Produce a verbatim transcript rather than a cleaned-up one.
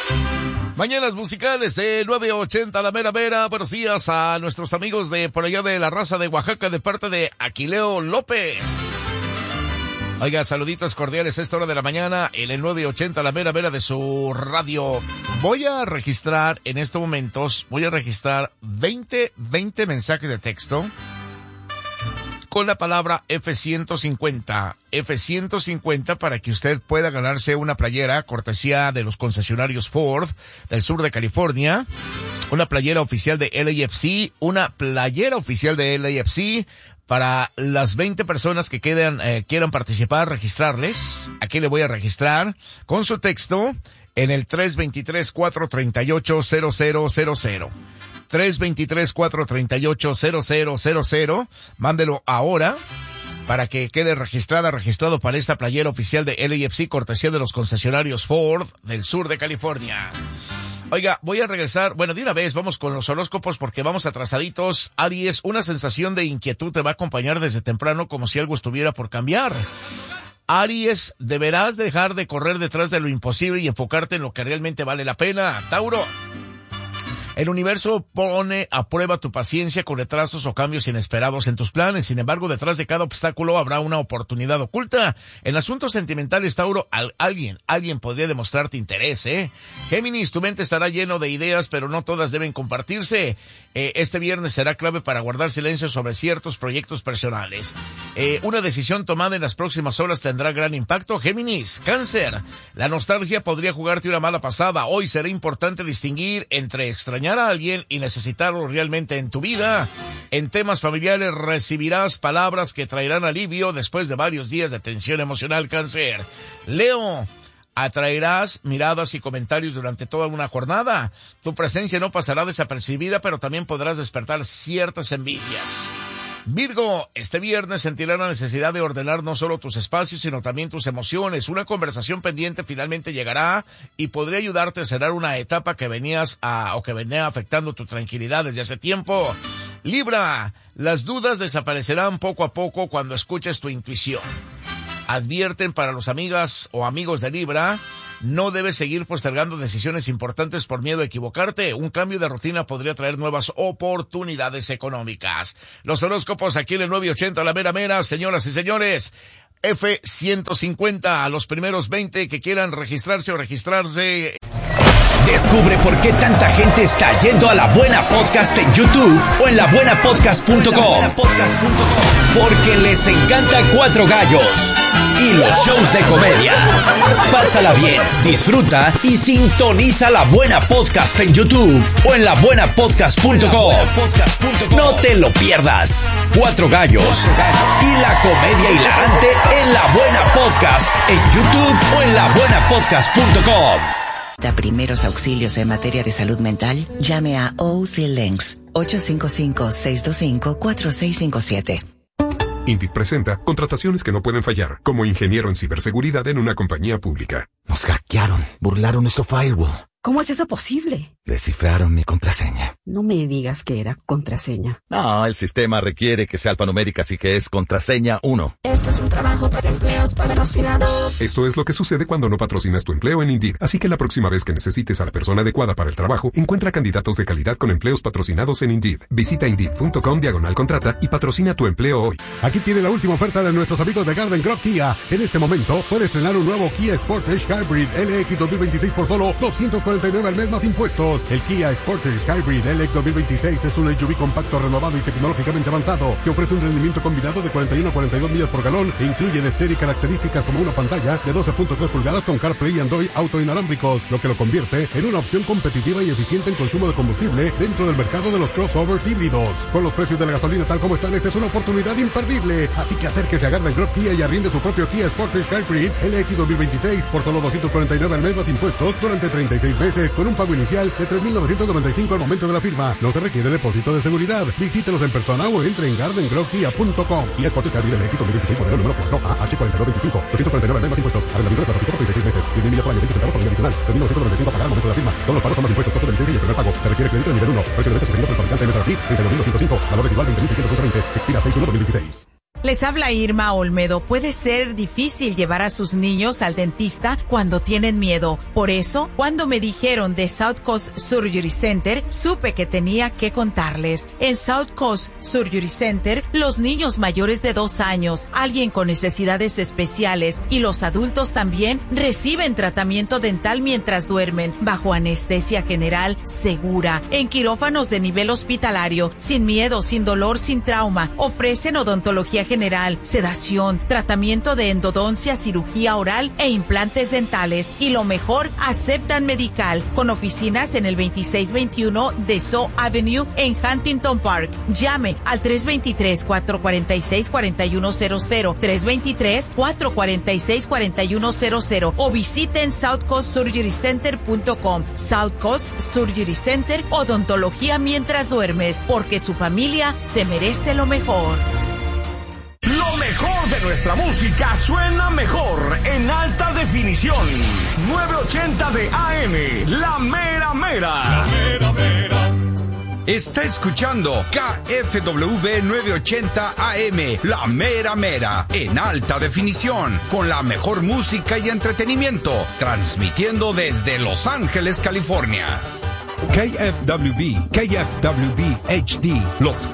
Mañanas musicales de nueve ochenta La Mera Mera. Buenos días a nuestros amigos de por allá de la raza de Oaxaca de parte de Aquileo López. Oiga, saluditos cordiales a esta hora de la mañana en el nueve ochenta La Mera Mera de su radio. Voy a registrar en estos momentos, voy a registrar veinte, veinte mensajes de texto con la palabra F ciento cincuenta. F ciento cincuenta para que usted pueda ganarse una playera cortesía de los concesionarios Ford del sur de California. Una playera oficial de L A F C. Una playera oficial de L A F C para las veinte personas que quedan, eh, quieran participar, registrarles. Aquí le voy a registrar con su texto en el tres dos tres, cuatro tres ocho, cero cero cero cero. tres dos tres, cuatro tres ocho, cero cero cero cero. Mándelo ahora para que quede registrada, registrado para esta playera oficial de L A F C, cortesía de los concesionarios Ford del sur de California. Oiga, voy a regresar, bueno, de una vez vamos con los horóscopos porque vamos atrasaditos. Aries, una sensación de inquietud te va a acompañar desde temprano como si algo estuviera por cambiar. Aries, deberás dejar de correr detrás de lo imposible y enfocarte en lo que realmente vale la pena. Tauro, el universo pone a prueba tu paciencia con retrasos o cambios inesperados en tus planes. Sin embargo, detrás de cada obstáculo habrá una oportunidad oculta. En asuntos sentimentales, Tauro, al, alguien, alguien podría demostrarte interés, ¿eh? Géminis, tu mente estará lleno de ideas, pero no todas deben compartirse. Eh, este viernes será clave para guardar silencio sobre ciertos proyectos personales. Eh, una decisión tomada en las próximas horas tendrá gran impacto. Géminis, Cáncer, la nostalgia podría jugarte una mala pasada. Hoy será importante distinguir entre extrañar a alguien y necesitarlo realmente en tu vida. En temas familiares recibirás palabras que traerán alivio después de varios días de tensión emocional, Cáncer. Leo, atraerás miradas y comentarios durante toda una jornada. Tu presencia no pasará desapercibida, pero también podrás despertar ciertas envidias. Virgo, este viernes sentirás la necesidad de ordenar no solo tus espacios, sino también tus emociones. Una conversación pendiente finalmente llegará y podría ayudarte a cerrar una etapa que venías a, o que venía afectando tu tranquilidad desde hace tiempo. Libra, las dudas desaparecerán poco a poco cuando escuches tu intuición. Advierten para los amigas o amigos de Libra, no debes seguir postergando decisiones importantes por miedo a equivocarte. Un cambio de rutina podría traer nuevas oportunidades económicas. Los horóscopos aquí en el nueve ochenta La Mera Mera, señoras y señores. F ciento cincuenta, a los primeros veinte que quieran registrarse o registrarse. Descubre por qué tanta gente está yendo a La Buena Podcast en YouTube o en la buena podcast punto com. Porque les encanta Cuatro Gallos y los shows de comedia. Pásala bien, disfruta y sintoniza La Buena Podcast en YouTube o en la buena podcast punto com. No te lo pierdas. Cuatro Gallos y la comedia hilarante en La Buena Podcast en YouTube o en la buena podcast punto com. ¿Da primeros auxilios en materia de salud mental? Llame a O C Links ocho cinco cinco, seis dos cinco, cuatro seis cinco siete. Indeed presenta contrataciones que no pueden fallar, como ingeniero en ciberseguridad en una compañía pública. Nos hackearon, burlaron nuestro firewall. ¿Cómo es eso posible? Descifraron mi contraseña. No me digas que era contraseña. No, el sistema requiere que sea alfanumérica, así que es contraseña uno. Esto es un trabajo para empleos patrocinados. Esto es lo que sucede cuando no patrocinas tu empleo en Indeed. Así que la próxima vez que necesites a la persona adecuada para el trabajo, encuentra candidatos de calidad con empleos patrocinados en Indeed. Visita Indeed punto com diagonal contrata y patrocina tu empleo hoy. Aquí tiene la última oferta de nuestros amigos de Garden Grove Kia. En este momento puedes estrenar un nuevo Kia Sportage Hybrid L X dos mil veintiséis por solo doscientos cuarenta y nueve al mes más impuestos. El Kia Sportage Hybrid L X dos mil veintiséis es un S U V compacto renovado y tecnológicamente avanzado que ofrece un rendimiento combinado de cuarenta y uno a cuarenta y dos millas por galón e incluye de serie características como una pantalla de doce punto tres pulgadas con CarPlay y Android Auto inalámbricos, lo que lo convierte en una opción competitiva y eficiente en consumo de combustible dentro del mercado de los crossovers híbridos. Con los precios de la gasolina tal como están, esta es una oportunidad imperdible. Así que acérquese a Garden Grove Kia y arriende su propio Kia Sportage Hybrid L X dos mil veintiséis por solo doscientos cuarenta y nueve al mes más impuestos durante treinta y seis meses con un pago inicial de tres mil novecientos noventa y cinco al momento de la firma. No se requiere depósito de seguridad. Visítelos en persona o entre en garden grove kia punto com. Kia Sportage Hybrid L X dos mil veintiséis, modelo número cuatro A H cuarenta y dos veinticinco, doscientos cuarenta y nueve al mes más impuestos. Arrendamiento de cuatrocientos treinta y seis meses, diez mil millas por año, veinte centavos por día adicional, tres mil novecientos noventa y cinco a pagar al momento de la firma. Todos los pagos son más impuestos, costo de licencia y el primer pago. Se requiere crédito de nivel uno. Precio de venta sugerido por el fabricante M S R P, treinta y dos mil doscientos cinco. Valor residual veinte mil seiscientos veinte. Expira seis uno dos mil veintiséis. Les habla Irma Olmedo. Puede ser difícil llevar a sus niños al dentista cuando tienen miedo. Por eso, cuando me dijeron de South Coast Surgery Center, supe que tenía que contarles. En South Coast Surgery Center, los niños mayores de dos años, alguien con necesidades especiales y los adultos también reciben tratamiento dental mientras duermen, bajo anestesia general segura, en quirófanos de nivel hospitalario, sin miedo, sin dolor, sin trauma. Ofrecen odontología general, sedación, tratamiento de endodoncia, cirugía oral e implantes dentales. Y lo mejor, aceptan medical, con oficinas en el veintiséis veintiuno de So Avenue en Huntington Park. Llame al tres dos tres, cuatro cuatro seis, cuatro uno cero cero, tres dos tres, cuatro cuatro seis, cuatro uno cero cero o visiten south coast surgery center punto com. South Coast Surgery Center, odontología mientras duermes, porque su familia se merece lo mejor. Lo mejor de nuestra música suena mejor en alta definición. novecientos ochenta de A M, La Mera Mera. La Mera Mera. Está escuchando K F W novecientos ochenta A M, La Mera Mera, en alta definición, con la mejor música y entretenimiento, transmitiendo desde Los Ángeles, California. K F W B, K F W B H D, Los